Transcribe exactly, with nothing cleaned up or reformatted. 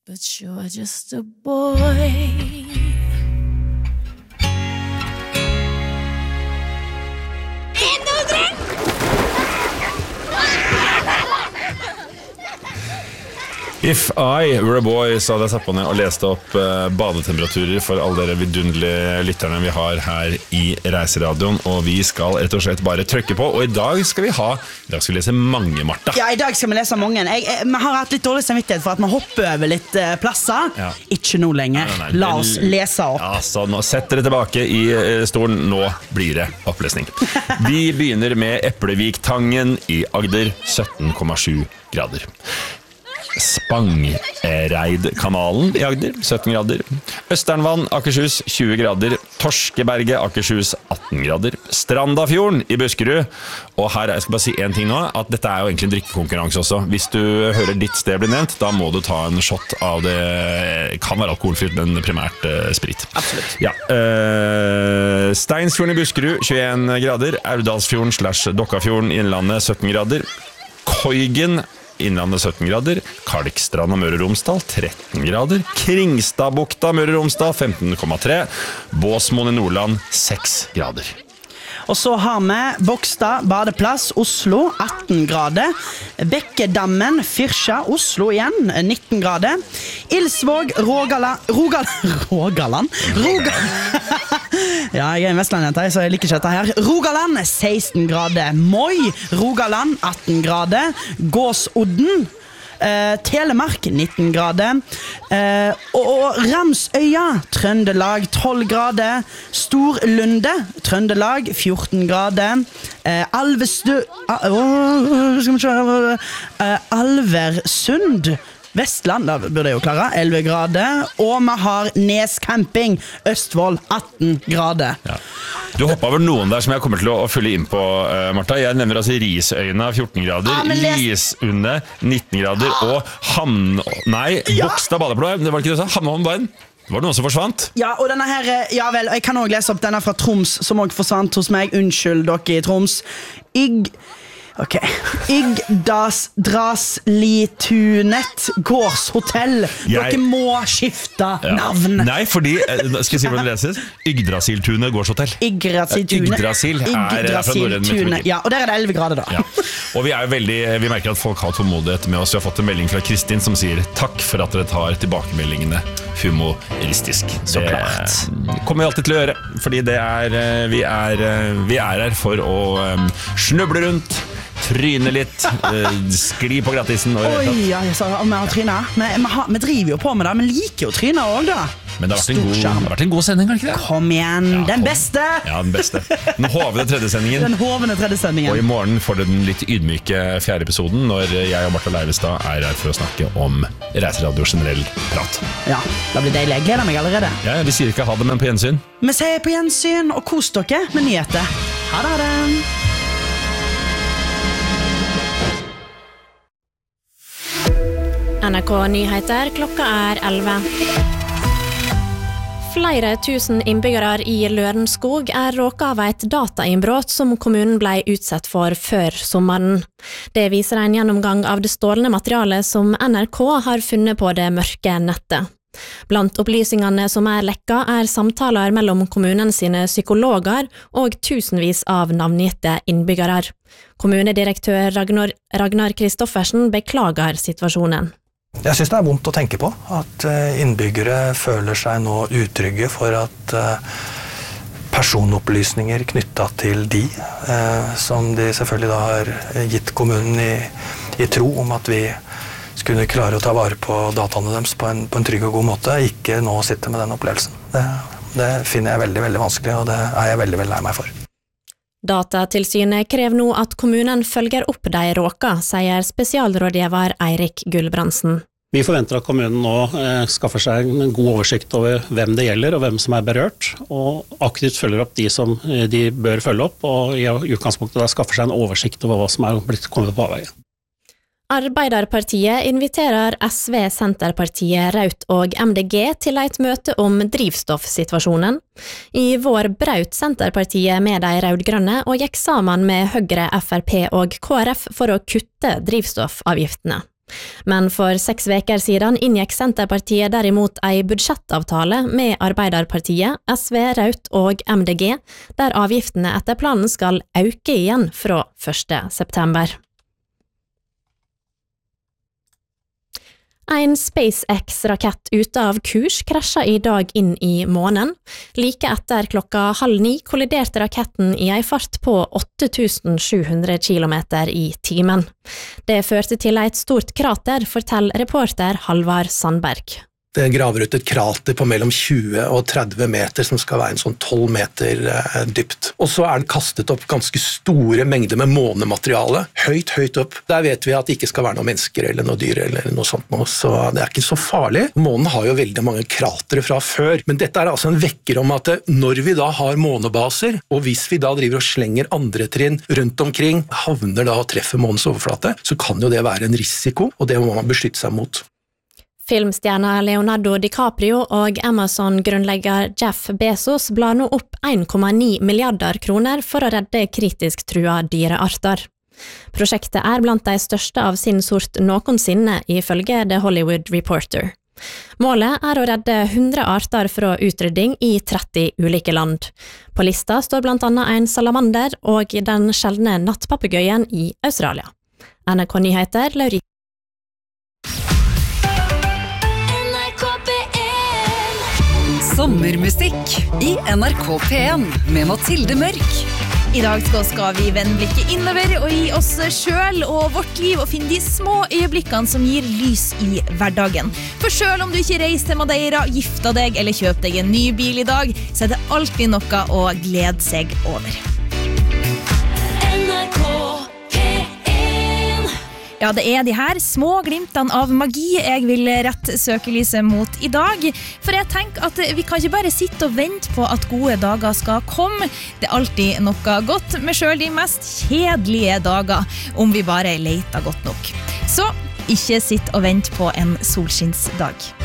But you're just a boy. If I were a boy, så hadde jeg satt på ned og leste opp uh, badetemperaturer for alle dere vidundelige lytterne vi har her i Reiseradioen, og vi skal rett og slett bare trykke på, og i dag skal vi ha, i dag skal vi lese mange, Martha. Ja, i dag skal vi lese mange. Jeg, jeg, vi har hatt litt dårlig samvittighet for at vi hopper over litt uh, plasser. Ja. Ikke nå lenger. Nei, nei, La oss lese opp. Ja, så nå setter dere tilbake i uh, stolen. Nå blir det opplesning. Vi begynner med Epleviktangen i Agder, sytten komma sju grader. Spangreidkanalen i Agder, sytten grader. Østernvann, Akershus, tjue grader. Torskeberget, Akershus, atten grader. Strandafjorden i Buskerud. Og her, jeg skal bare si en ting nå, at dette er jo egentlig en drikkekonkurranse også. Hvis du hører ditt sted bli nevnt, da må du ta en shot av det. Kan være alkoholfritt, men primært uh, sprit. Absolutt. Ja, uh, Steinsfjorden i Buskerud, tjueen grader. Aurdalsfjorden slash Dokkafjorden i Innlandet, sytten grader. Koigen, Innlandet sytten grader, Kalkstrand og Møre og Romsdal tretten grader, Kringstadbukta Møre og Romsdal femten komma tre, Båsmoen i Nordland seks grader. Og så har vi Bogstad, Badeplass, Oslo, atten grader. Bekkedammen, Fyrsja, Oslo igjen, nitten grader. Ilsvåg, Rogaland... Rogaland? Rogaland? Rogaland. Ja, jeg er en Vestlandjente, så jeg liker ikke dette her. Rogaland, seksten grader. Moi, Rogaland, atten grader. Gåsodden, Uh, Telemark nitten grader uh, og, og Ramsøya Trøndelag tolv grader, Storlunde Trøndelag fjorten grader, uh, Alvestø uh, uh, skal vi se, uh, Alversund Vestland, da burde jeg jo klare, elleve grader, og vi har Nes Camping Østfold atten grader. Ja. Du hoppet over noen der som jeg kommer til å fylle inn på, uh, Martha. Jeg nevner altså Risøyna fjorten grader, ah, les... Lisunde nitten grader, ah. og Hamn... Nei, ja. Bogstad Badeblå, det var ikke det du sa? Hamnholmbein. Det var noen som forsvant. Ja, og denne her, ja vel, jeg kan også lese opp denne fra Troms, som også forsvant hos meg. Unnskyld dere i Troms. Ig... Ok. Yggdraslitunet Gårdshotell. Dere jeg... må skifte ja. navn. Nei, fordi, skal jeg si hvordan det leses? Yggdrasiltunet Gårdshotell. Yggdrasiltunet. Yggdrasil er fra norrøn mytologi. Ja, og der er det elleve grader da. Ja. Og vi er jo veldig, vi merker at folk har tålmodighet med oss. Vi har fått en melding fra Kristin som sier takk for at dere tar tilbakemeldingene humoristisk. Så det klart. kommer vi alltid til å gjøre, fordi det er, vi er, vi er her for å um, snuble rundt, tryne litt, uh, skli på grattisen. Oi, ja, jeg sa om jeg har trynet. Vi, vi, har, vi driver jo på med det, men liker jo tryne også da. Men det har, vært en god, det har vært en god sending, har det ikke det? Kom igjen, ja, den kom. beste! Ja, den beste. Den hovende tredje sendingen. Den hovende tredje sendingen. Og i morgen får du den litt ydmyke fjerde episoden, når jeg og Martha Leivestad er her for å snakke om Reiseradio generell prat. Ja, da blir det deilig. Jeg gleder meg allerede. Ja, vi sier ikke ha det, men på gjensyn. Vi sier på gjensyn, og kos dere med nyheter. Ha det, ha det! N R K Nyheter, klokka er elleve. Flere tusen innbyggere i Lørenskog er råket av et datainnbrott som kommunen ble utsatt for før sommeren. Det viser en gjennomgang av det stålne materialet som N R K har funnet på det mørke nettet. Blant opplysningene som er lekka er samtaler mellom kommunen sine psykologer og tusenvis av navngitte innbyggere. Kommunedirektør Ragnar, Ragnar Kristoffersen beklager situasjonen. Jeg synes det er vondt å tenke på at innbyggere føler seg nå utrygge for at personopplysninger knyttet til de, som de selvfølgelig da har gitt kommunen i, i tro om at vi skulle klare å ta vare på dataene deres på en, på en trygg og god måte, ikke nå sitte med den opplevelsen. Det, det finner jeg veldig, veldig vanskelig, og det er jeg veldig, veldig lei meg for. Datatilsynet krever nå at kommunen følger opp de råka, sier spesialrådgiver Eirik Gulbrandsen. Vi forventer at kommunen nå eh, skaffer seg en god oversikt over hvem det gjelder og hvem som er berørt, og aktivt følger opp de som eh, de bør følge opp, og i utgangspunktet da skaffer seg en oversikt over hva som er blitt kommet på avveie. Arbeiderpartiet inviterer S V, Senterpartiet, Raut og M D G til et møte om drivstoffsituasjonen. I vår braut Senterpartiet med de rødgrønne og gikk sammen med Høyre, F R P og K R F for å kutte drivstoffavgiftene. Men for seks veker siden inngikk Senterpartiet derimot ei budsjettavtale med Arbeiderpartiet, S V, Raut og M D G, der avgiftene etter planen skal øke igjen fra første september. En SpaceX-rakett ute av kurs krasjet i dag inn i månen. Like etter klokka halv ni kolliderte raketten i en fart på åtte tusen sju hundre kilometer i timen. Det førte til et stort krater, forteller reporter Halvard Sandberg. Det graver ut et krater på mellom tjue og tretti meter som skal være en sånn tolv meter eh, dypt. Og så er den kastet opp ganske store mengder med månemateriale, høyt, høyt opp. Der vet vi at det ikke skal være noen mennesker eller noe dyr eller noe sånt noe, så det er ikke så farlig. Månen har jo veldig mange kratere fra før, men dette er altså en vekker om at når vi da har månebaser, og hvis vi da driver og slenger andre trinn rundt omkring, havner da og treffer månens overflate, så kan jo det være en risiko, og det må man beskytte seg mot. Filmstjerna Leonardo DiCaprio og Amazon-grunnlegger Jeff Bezos blar nå opp en komma ni milliarder kroner for å redde kritisk trua dyrearter. Prosjektet er blant de største av sin sort noensinne, ifølge The Hollywood Reporter. Målet er å redde hundre arter fra utrydding i tretti ulike land. På lista står blant annet en salamander og den sjeldne nattpapegøyen i Australia. N R K Nyheter, Lauri. Sommermusikk i N R K P en med Mathilde Mørk. I dag skal, skal vi vende blikket innover og gi oss selv og vårt liv og finne de små øyeblikkene som gir lys i hverdagen. For selv om du ikke reiser til Madeira, gifter deg eller kjøper deg en ny bil i dag, så er det alltid noe å glede seg over. N R K Ja, det er de her små glimtene av magi jeg vil rette søkelyset mot i dag. For jeg tenker at vi kan ikke bare sitte og vente på at gode dager skal komme. Det er alltid noe godt, med selv de mest kjedelige dager, om vi bare leter godt nok. Så ikke sitt og vent på en solskinnsdag.